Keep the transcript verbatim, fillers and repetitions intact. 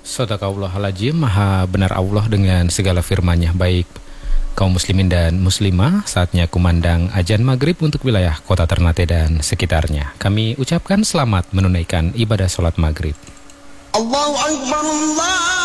Shadaqallahul-Adzim, maha benar Allah dengan segala firman-Nya. Baik kaum muslimin dan muslimah, saatnya kumandang azan maghrib untuk wilayah kota Ternate dan sekitarnya. Kami ucapkan selamat menunaikan ibadah sholat maghrib. Allahu Akbar, Allah.